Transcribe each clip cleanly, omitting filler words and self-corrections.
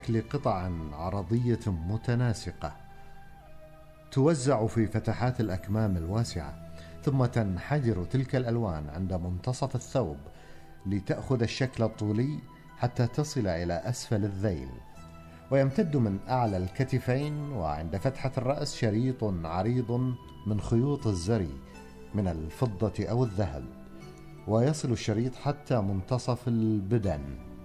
لقطع عرضية متناسقة توزع في فتحات الأكمام الواسعة، ثم تنحدر تلك الألوان عند منتصف الثوب لتأخذ الشكل الطولي حتى تصل إلى أسفل الذيل، ويمتد من أعلى الكتفين وعند فتحة الرأس شريط عريض من خيوط الزري من الفضة أو الذهب، ويصل الشريط حتى منتصف البدن،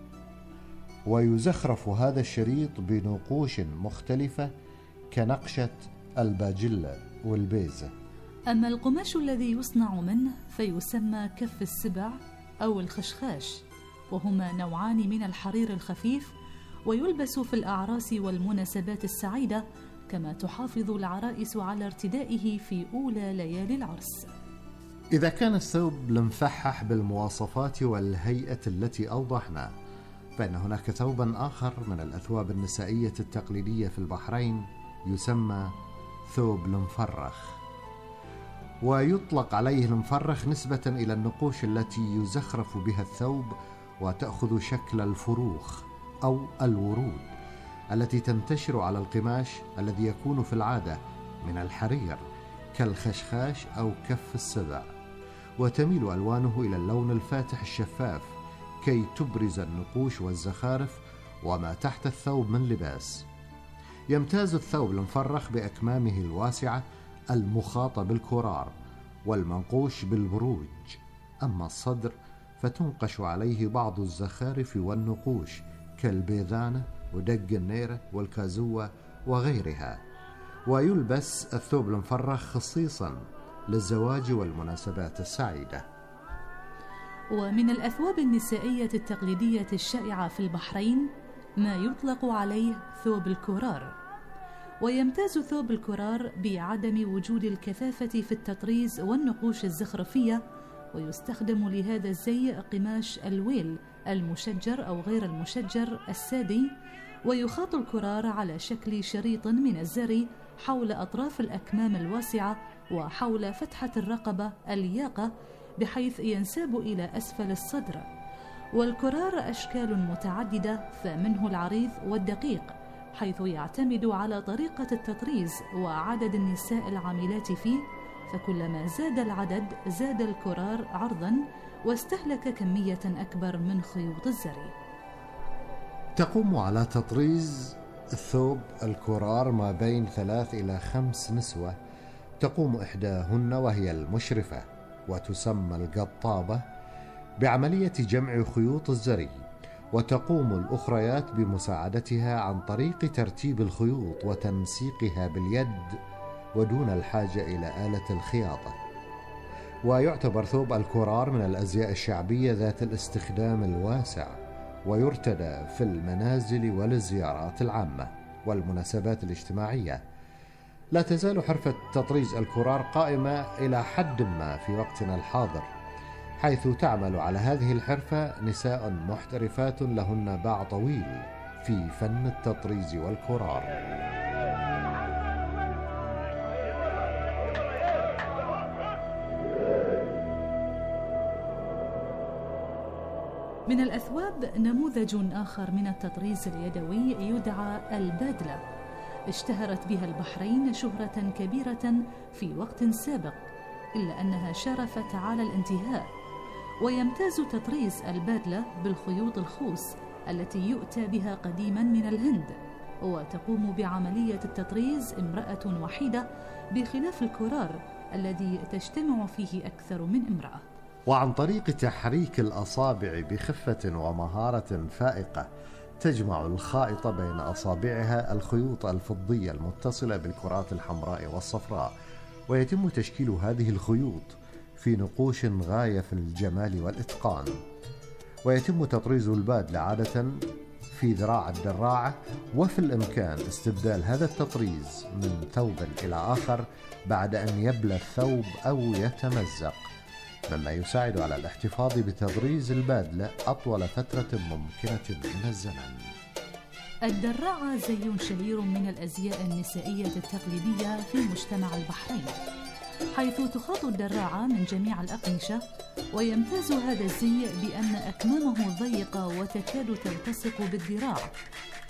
ويزخرف هذا الشريط بنقوش مختلفة كنقشة الباجلة والبيزة. أما القماش الذي يصنع منه فيسمى كف السبع أو الخشخاش، وهما نوعان من الحرير الخفيف، ويلبس في الأعراس والمناسبات السعيدة، كما تحافظ العرائس على ارتدائه في أولى ليالي العرس. إذا كان الثوب المفحح بالمواصفات والهيئة التي أوضحنا، فإن هناك ثوبا آخر من الأثواب النسائية التقليدية في البحرين يسمى ثوب المفرخ، ويطلق عليه المفرخ نسبة إلى النقوش التي يزخرف بها الثوب وتأخذ شكل الفروخ أو الورود التي تنتشر على القماش الذي يكون في العادة من الحرير كالخشخاش أو كف السبع، وتميل ألوانه إلى اللون الفاتح الشفاف كي تبرز النقوش والزخارف وما تحت الثوب من لباس. يمتاز الثوب المفرخ بأكمامه الواسعة المخاطة بالكرار والمنقوش بالبروج، أما الصدر فتنقش عليه بعض الزخارف والنقوش كالبيذانة ودق النيرة والكازوة وغيرها، ويلبس الثوب المفرخ خصيصا للزواج والمناسبات السعيدة. ومن الأثواب النسائية التقليدية الشائعة في البحرين ما يطلق عليه ثوب الكرار، ويمتاز ثوب الكرار بعدم وجود الكثافة في التطريز والنقوش الزخرفية، ويستخدم لهذا الزي قماش الويل المشجر أو غير المشجر السادي، ويخاط الكرار على شكل شريط من الزري حول أطراف الأكمام الواسعة وحول فتحة الرقبة الياقة بحيث ينساب إلى أسفل الصدر. والكرار أشكال متعددة، فمنه العريض والدقيق، حيث يعتمد على طريقة التطريز وعدد النساء العاملات فيه، فكلما زاد العدد زاد الكرار عرضا واستهلك كمية أكبر من خيوط الزري. تقوم على تطريز الثوب الكرار ما بين 3 إلى 5 نسوة، تقوم إحداهن وهي المشرفة وتسمى القطابة بعملية جمع خيوط الزري، وتقوم الأخريات بمساعدتها عن طريق ترتيب الخيوط وتنسيقها باليد ودون الحاجة إلى آلة الخياطة. ويعتبر ثوب الكرار من الأزياء الشعبية ذات الاستخدام الواسع، ويرتدى في المنازل والزيارات العامة والمناسبات الاجتماعية. لا تزال حرفة تطريز الكرار قائمة إلى حد ما في وقتنا الحاضر، حيث تعمل على هذه الحرفة نساء محترفات لهن باع طويل في فن التطريز والكرار. من الأثواب نموذج آخر من التطريز اليدوي يدعى البادلة، اشتهرت بها البحرين شهرة كبيرة في وقت سابق، إلا أنها شارفت على الانتهاء. ويمتاز تطريز البادلة بالخيوط الخوص التي يؤتى بها قديما من الهند، وتقوم بعملية التطريز امرأة وحيدة، بخلاف الكرار الذي تجتمع فيه أكثر من امرأة. وعن طريق تحريك الأصابع بخفة ومهارة فائقة تجمع الخائطة بين أصابعها الخيوط الفضية المتصلة بالكرات الحمراء والصفراء، ويتم تشكيل هذه الخيوط في نقوش غاية في الجمال والإتقان. ويتم تطريز البادلة عادة في ذراع الدراعة، وفي الإمكان استبدال هذا التطريز من ثوب إلى آخر بعد أن يبلى الثوب أو يتمزق، مما يساعد على الاحتفاظ بتطريز البادلة أطول فترة ممكنة من الزمن. الدراعة زي شهير من الأزياء النسائية التقليدية في مجتمع البحرين، حيث تخاط الدراعة من جميع الأقمشة، ويمتاز هذا الزي بأن أكمامه ضيقة وتكاد تلتصق بالذراع،